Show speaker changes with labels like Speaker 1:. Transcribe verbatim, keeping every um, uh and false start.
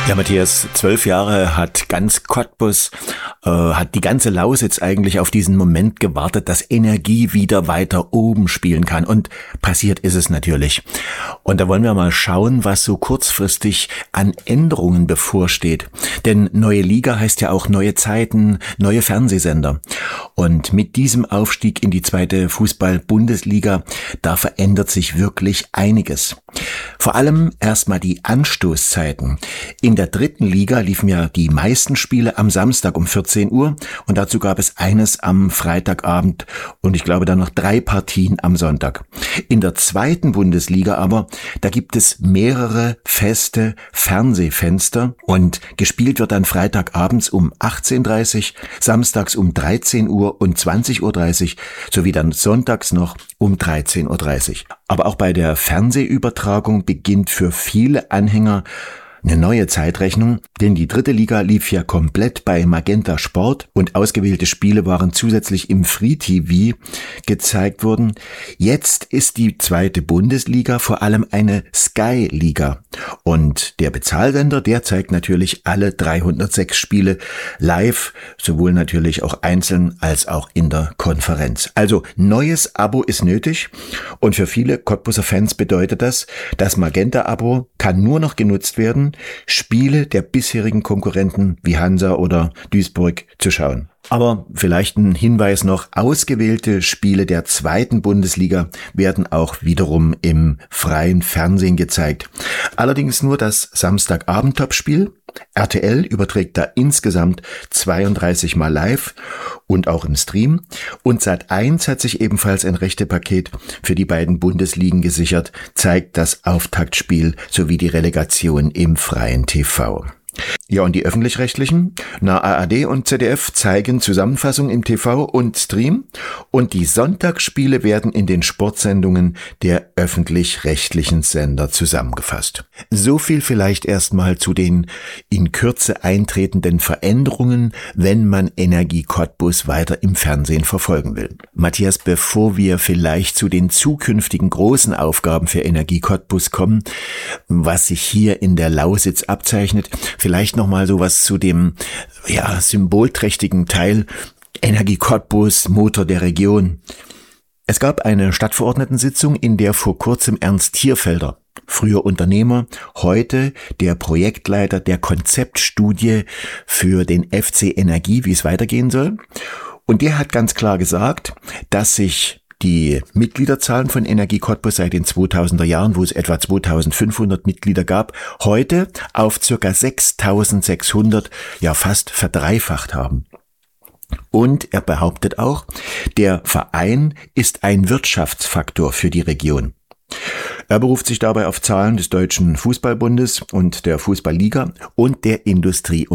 Speaker 1: Ja, Matthias, zwölf Jahre hat ganz Cottbus, äh, hat die ganze Lausitz eigentlich auf diesen Moment gewartet, dass Energie wieder weiter oben spielen kann. Und passiert ist es natürlich. Und da wollen wir mal schauen, was so kurzfristig an Änderungen bevorsteht. Denn neue Liga heißt ja auch neue Zeiten, neue Fernsehsender. Und mit diesem Aufstieg in die zweite Fußball-Bundesliga, da verändert sich wirklich einiges. Vor allem erstmal die Anstoßzeiten. In der dritten Liga liefen ja die meisten Spiele am Samstag um vierzehn Uhr und dazu gab es eines am Freitagabend und ich glaube dann noch drei Partien am Sonntag. In der zweiten Bundesliga aber, da gibt es mehrere feste Fernsehfenster und gespielt wird dann Freitagabends um achtzehn Uhr dreißig, samstags um dreizehn Uhr und zwanzig Uhr dreißig sowie dann sonntags noch um dreizehn Uhr dreißig. Aber auch bei der Fernsehübertragung beginnt für viele Anhänger eine neue Zeitrechnung, denn die dritte Liga lief ja komplett bei Magenta Sport und ausgewählte Spiele waren zusätzlich im Free T V gezeigt worden. Jetzt ist die zweite Bundesliga vor allem eine Sky-Liga und der Bezahlsender, der zeigt natürlich alle dreihundertsechs Spiele live, sowohl natürlich auch einzeln als auch in der Konferenz. Also neues Abo ist nötig und für viele Cottbuser Fans bedeutet das, das Magenta-Abo kann nur noch genutzt werden, Spiele der bisherigen Konkurrenten wie Hansa oder Duisburg zu schauen. Aber vielleicht ein Hinweis noch, ausgewählte Spiele der zweiten Bundesliga werden auch wiederum im freien Fernsehen gezeigt. Allerdings nur das Samstagabend-Topspiel. R T L überträgt da insgesamt zweiunddreißig Mal live und auch im Stream. Und Sat eins hat sich ebenfalls ein Rechtepaket für die beiden Bundesligen gesichert, zeigt das Auftaktspiel sowie die Relegation im freien T V. Ja, und die Öffentlich-Rechtlichen, na A R D und Z D F zeigen Zusammenfassung im T V und Stream und die Sonntagsspiele werden in den Sportsendungen der öffentlich-rechtlichen Sender zusammengefasst. So viel vielleicht erstmal zu den in Kürze eintretenden Veränderungen, wenn man Energie Cottbus weiter im Fernsehen verfolgen will. Matthias, bevor wir vielleicht zu den zukünftigen großen Aufgaben für Energie Cottbus kommen, was sich hier in der Lausitz abzeichnet, vielleicht noch mal sowas zu dem ja symbolträchtigen Teil Energie Cottbus, Motor der Region. Es gab eine Stadtverordnetensitzung, in der vor kurzem Ernst Thierfelder, früher Unternehmer, heute der Projektleiter der Konzeptstudie für den F C Energie, wie es weitergehen soll. Und der hat ganz klar gesagt, dass sich die Mitgliederzahlen von Energie Cottbus seit den zweitausender Jahren, wo es etwa zweitausendfünfhundert Mitglieder gab, heute auf circa sechstausendsechshundert, ja fast verdreifacht haben. Und er behauptet auch, der Verein ist ein Wirtschaftsfaktor für die Region. Er beruft sich dabei auf Zahlen des Deutschen Fußballbundes und der Fußballliga und der Industrie-